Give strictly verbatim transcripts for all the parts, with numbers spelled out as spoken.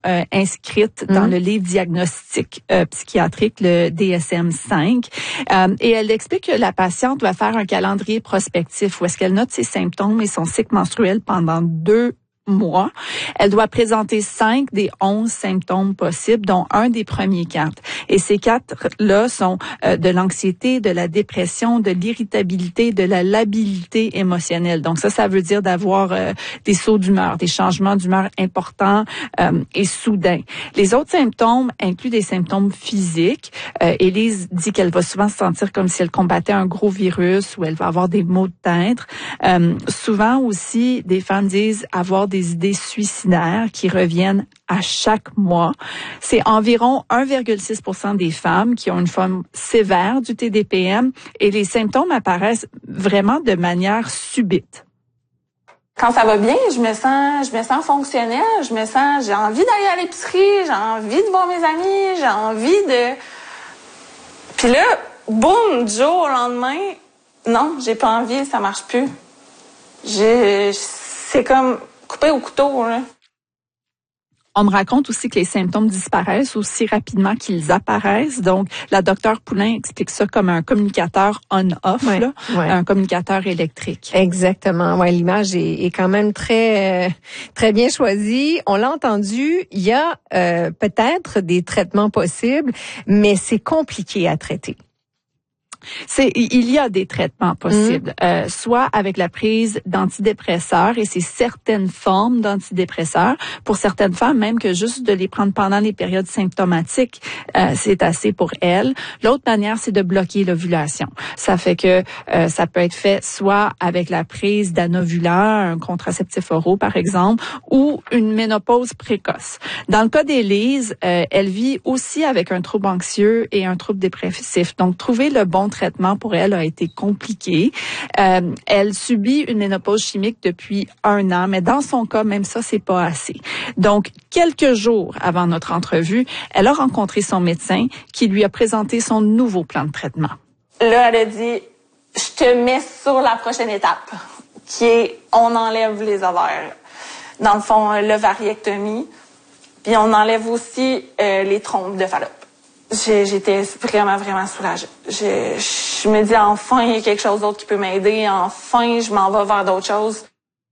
euh, inscrites dans mmh. le livre diagnostic euh, psychiatrique, le D S M cinq. Euh, et elle explique que la patiente doit faire un calendrier prospectif où est-ce qu'elle note ses symptômes et son cycle menstruel pendant deux mois. Elle doit présenter cinq des onze symptômes possibles, dont un des premiers quatre. Et ces quatre-là sont euh, de l'anxiété, de la dépression, de l'irritabilité, de la labilité émotionnelle. Donc ça, ça veut dire d'avoir euh, des sauts d'humeur, des changements d'humeur importants euh, et soudains. Les autres symptômes incluent des symptômes physiques. Euh, Élise dit qu'elle va souvent se sentir comme si elle combattait un gros virus ou elle va avoir des maux de tête. Euh, souvent aussi, des femmes disent avoir des idées suicidaires qui reviennent à chaque mois. C'est environ un virgule six pour cent des femmes qui ont une forme sévère du T D P M et les symptômes apparaissent vraiment de manière subite. Quand ça va bien, je me sens, je me sens fonctionnelle, je me sens, j'ai envie d'aller à l'épicerie, j'ai envie de voir mes amis, j'ai envie de... Puis là, boum, du jour au lendemain, non, j'ai pas envie, ça marche plus. J'ai, c'est comme coupé au couteau, là. On me raconte aussi que les symptômes disparaissent aussi rapidement qu'ils apparaissent. Donc, la docteure Poulain explique ça comme un communicateur on-off, ouais, là, ouais. un communicateur électrique. Exactement. Ouais, l'image est, est quand même très, euh, très bien choisie. On l'a entendu. Il y a euh, peut-être des traitements possibles, mais c'est compliqué à traiter. C'est, il y a des traitements possibles, mmh. euh, soit avec la prise d'antidépresseurs, et c'est certaines formes d'antidépresseurs. Pour certaines femmes, même que juste de les prendre pendant les périodes symptomatiques, euh, c'est assez pour elles. L'autre manière, c'est de bloquer l'ovulation. Ça fait que euh, ça peut être fait soit avec la prise d'anovulants, un contraceptif oral par exemple, ou une ménopause précoce. Dans le cas d'Élise, euh, elle vit aussi avec un trouble anxieux et un trouble dépressif. Donc, trouver le bon traitement pour elle a été compliqué. Euh, elle subit une ménopause chimique depuis un an, mais dans son cas, même ça, c'est pas assez. Donc, quelques jours avant notre entrevue, elle a rencontré son médecin qui lui a présenté son nouveau plan de traitement. Là, elle a dit, je te mets sur la prochaine étape, qui est, on enlève les ovaires. Dans le fond, l'ovariectomie, puis on enlève aussi euh, les trompes de Fallope. J'étais vraiment, vraiment soulagée. Je, je me dis, enfin, il y a quelque chose d'autre qui peut m'aider. Enfin, je m'en vais vers d'autres choses.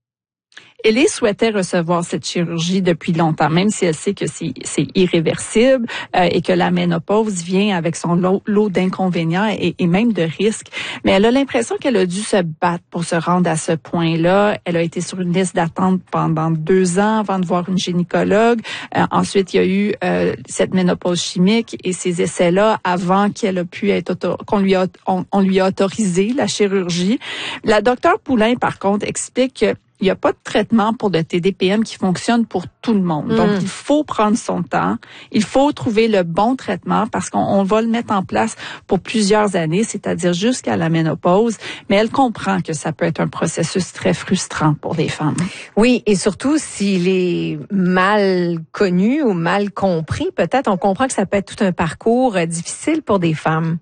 Élise souhaitait recevoir cette chirurgie depuis longtemps, même si elle sait que c'est, c'est irréversible euh, et que la ménopause vient avec son lot, lot d'inconvénients et, et même de risques. Mais elle a l'impression qu'elle a dû se battre pour se rendre à ce point-là. Elle a été sur une liste d'attente pendant deux ans avant de voir une gynécologue. Euh, ensuite, il y a eu euh, cette ménopause chimique et ces essais-là avant qu'elle a pu être auto- qu'on lui a on, on lui a autorisé la chirurgie. La docteure Poulain, par contre, explique que il n'y a pas de traitement pour le T D P M qui fonctionne pour tout le monde. Mmh. Donc, il faut prendre son temps. Il faut trouver le bon traitement parce qu'on on va le mettre en place pour plusieurs années, c'est-à-dire jusqu'à la ménopause. Mais elle comprend que ça peut être un processus très frustrant pour les femmes. Oui, et surtout s'il est mal connu ou mal compris, peut-être on comprend que ça peut être tout un parcours difficile pour des femmes.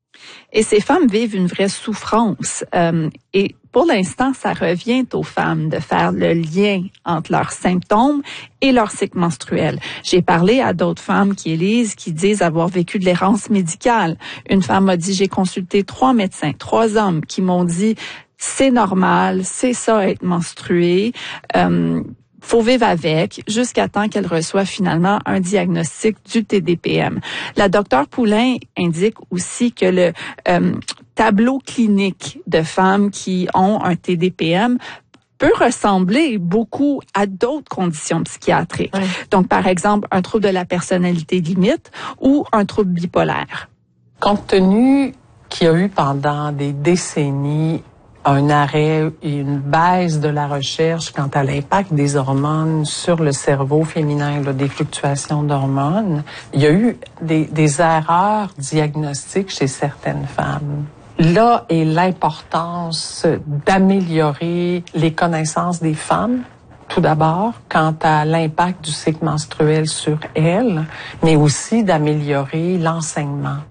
Et ces femmes vivent une vraie souffrance. Euh, et pour l'instant, ça revient aux femmes de faire le lien entre leurs symptômes et leur cycle menstruel. J'ai parlé à d'autres femmes qui Élise, qui disent avoir vécu de l'errance médicale. Une femme m'a dit, j'ai consulté trois médecins, trois hommes qui m'ont dit, c'est normal, c'est ça être menstruée. Euh, faut vivre avec jusqu'à temps qu'elle reçoive finalement un diagnostic du T D P M. La docteure Poulain indique aussi que le euh, tableau clinique de femmes qui ont un T D P M peut ressembler beaucoup à d'autres conditions psychiatriques. Oui. Donc, par exemple, un trouble de la personnalité limite ou un trouble bipolaire. Compte tenu qu'il y a eu pendant des décennies un arrêt et une baisse de la recherche quant à l'impact des hormones sur le cerveau féminin, là, des fluctuations d'hormones, il y a eu des, des erreurs diagnostiques chez certaines femmes. Là est l'importance d'améliorer les connaissances des femmes, tout d'abord, quant à l'impact du cycle menstruel sur elles, mais aussi d'améliorer l'enseignement.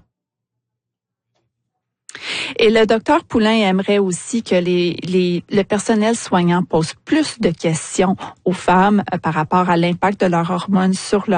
Et le docteur Poulain aimerait aussi que les, les, le personnel soignant pose plus de questions aux femmes euh, par rapport à l'impact de leurs hormones sur leur